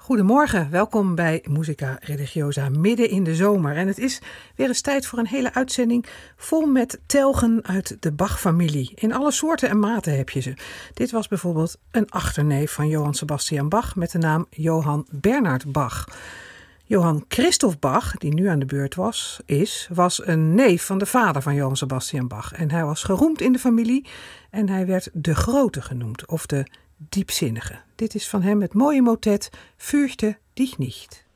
Goedemorgen, welkom bij Musica Religiosa midden in de zomer. En het is weer eens tijd voor een hele uitzending vol met telgen uit de Bach-familie. In alle soorten en maten heb je ze. Dit was bijvoorbeeld een achterneef van Johann Sebastian Bach met de naam Johann Bernhard Bach. Johann Christoph Bach, die nu aan de beurt was een neef van de vader van Johann Sebastian Bach. En hij was geroemd in de familie en hij werd de Grote genoemd, of de Diepzinnige. Dit is van hem het mooie motet Fürchte dich nicht.